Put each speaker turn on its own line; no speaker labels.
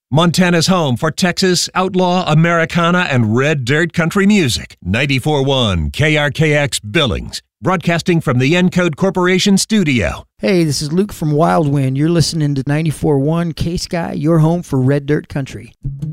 Montana's home for Texas, outlaw, Americana, and red dirt country music. 94.1 KRKX Billings, broadcasting from the Encode Corporation studio.
Hey, this is Luke from Wildwind. You're listening to 94.1 K-Sky, your home for red dirt country.